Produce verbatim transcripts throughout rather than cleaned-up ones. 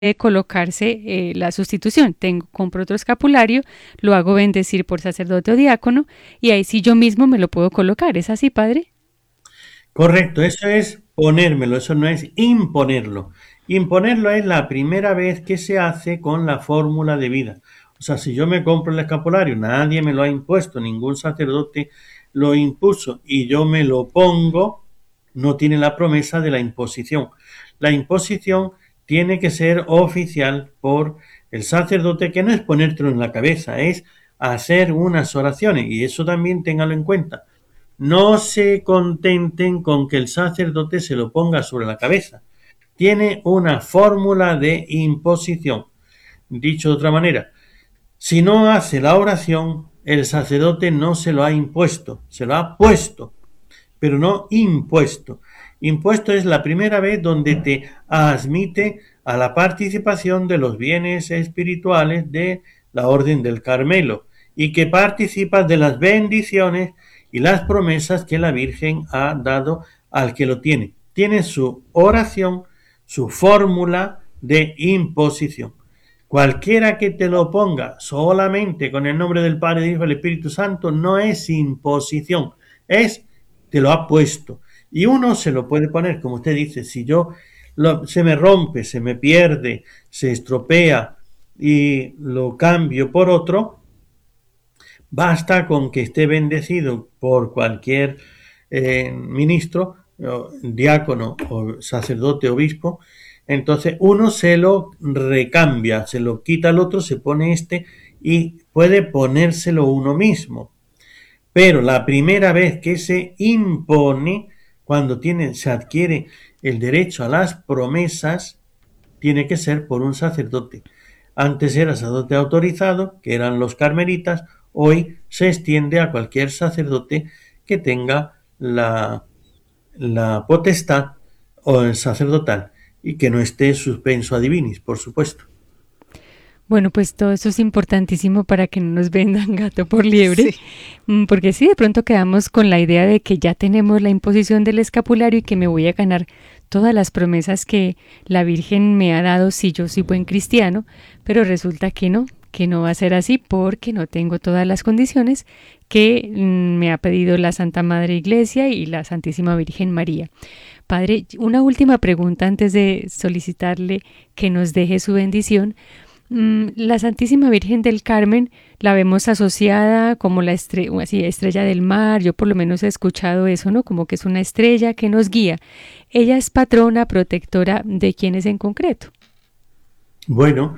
colocarse eh, la sustitución. Tengo, compro otro escapulario, lo hago bendecir por sacerdote o diácono y ahí sí yo mismo me lo puedo colocar. ¿Es así, padre? Correcto, eso es ponérmelo, eso no es imponerlo. Imponerlo es la primera vez que se hace con la fórmula de vida. O sea, si yo me compro el escapulario, nadie me lo ha impuesto, ningún sacerdote lo impuso y yo me lo pongo, no tiene la promesa de la imposición. La imposición tiene que ser oficial por el sacerdote, que no es ponértelo en la cabeza, es hacer unas oraciones, y eso también téngalo en cuenta. No se contenten con que el sacerdote se lo ponga sobre la cabeza. Tiene una fórmula de imposición. Dicho de otra manera, si no hace la oración, el sacerdote no se lo ha impuesto, se lo ha puesto, pero no impuesto. Impuesto es la primera vez donde te admite a la participación de los bienes espirituales de la Orden del Carmelo y que participas de las bendiciones y las promesas que la Virgen ha dado al que lo tiene. Tiene su oración, su fórmula de imposición. Cualquiera que te lo ponga solamente con el nombre del Padre, del Hijo y del Espíritu Santo no es imposición, es te lo ha puesto. Y uno se lo puede poner, como usted dice, si yo lo, se me rompe, se me pierde, se estropea y lo cambio por otro, basta con que esté bendecido por cualquier eh, ministro, o diácono o sacerdote, obispo. Entonces uno se lo recambia, se lo quita al otro, se pone este y puede ponérselo uno mismo. Pero la primera vez que se impone, cuando tiene, se adquiere el derecho a las promesas, tiene que ser por un sacerdote. Antes era sacerdote autorizado, que eran los carmelitas, hoy se extiende a cualquier sacerdote que tenga la, la potestad o el sacerdotal y que no esté suspenso a divinis, por supuesto. Bueno, pues todo eso es importantísimo para que no nos vendan gato por liebre, Sí. mm, porque sí, de pronto quedamos con la idea de que ya tenemos la imposición del escapulario y que me voy a ganar todas las promesas que la Virgen me ha dado si yo soy buen cristiano, pero resulta que no, que no va a ser así porque no tengo todas las condiciones que mm, me ha pedido la Santa Madre Iglesia y la Santísima Virgen María. Padre, una última pregunta antes de solicitarle que nos deje su bendición. Mm, La Santísima Virgen del Carmen la vemos asociada como la estre- así, estrella del mar. Yo por lo menos he escuchado eso, ¿no? Como que es una estrella que nos guía. Ella es patrona, protectora de quienes en concreto. Bueno,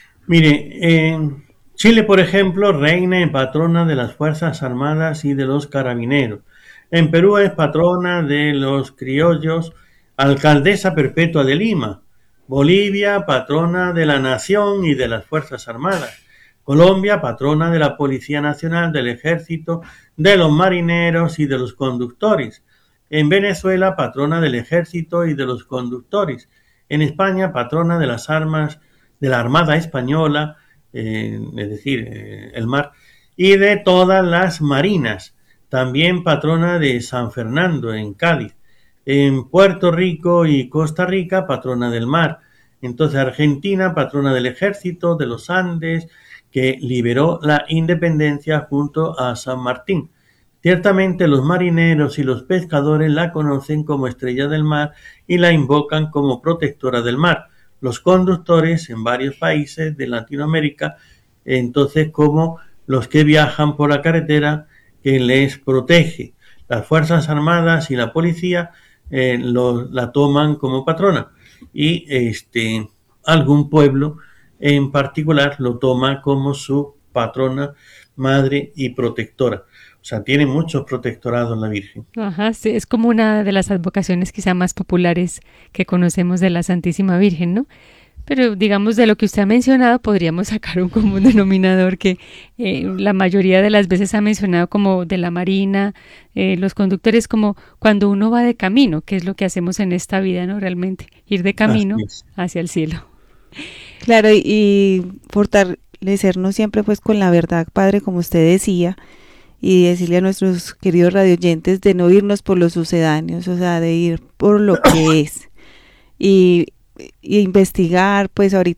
mire, en Chile, por ejemplo, reina y patrona de las Fuerzas Armadas y de los Carabineros. En Perú es patrona de los criollos, alcaldesa perpetua de Lima. Bolivia, patrona de la nación y de las Fuerzas Armadas. Colombia, patrona de la Policía Nacional, del Ejército, de los marineros y de los conductores. En Venezuela, patrona del Ejército y de los conductores. En España, patrona de las armas de la Armada Española, eh, es decir, eh, el mar, y de todas las marinas. También patrona de San Fernando, en Cádiz. En Puerto Rico y Costa Rica, patrona del mar. Entonces Argentina, patrona del ejército, de los Andes, que liberó la independencia junto a San Martín. Ciertamente los marineros y los pescadores la conocen como estrella del mar y la invocan como protectora del mar. Los conductores en varios países de Latinoamérica, entonces como los que viajan por la carretera, que les protege. Las Fuerzas Armadas y la policía eh, lo, la toman como patrona y este algún pueblo en particular lo toma como su patrona, madre y protectora. O sea, tiene muchos protectorados la Virgen. Ajá, sí, es como una de las advocaciones quizá más populares que conocemos de la Santísima Virgen, ¿no? Pero digamos de lo que usted ha mencionado, podríamos sacar un común denominador que eh, la mayoría de las veces ha mencionado como de la marina, eh, los conductores como cuando uno va de camino, que es lo que hacemos en esta vida, ¿no? Realmente, ir de camino Así es. hacia el cielo. Claro, y, y fortalecernos siempre pues con la verdad, Padre, como usted decía, y decirle a nuestros queridos radioyentes de no irnos por los sucedáneos, o sea, de ir por lo que es. Y investigar, pues ahorita